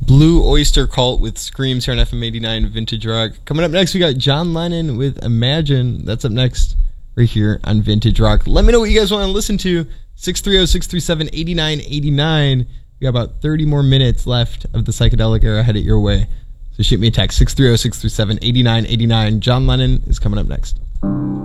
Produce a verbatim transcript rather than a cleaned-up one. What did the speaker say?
Blue Oyster Cult with Screams here on F M eighty-nine Vintage Rock. Coming up next, we got John Lennon with Imagine. That's up next right here on Vintage Rock. Let me know what you guys want to listen to. six three zero, six three seven, eight nine eight nine. We got about thirty more minutes left of the psychedelic era headed your way. So shoot me a text, six three zero, six three seven, eight nine eight nine. John Lennon is coming up next.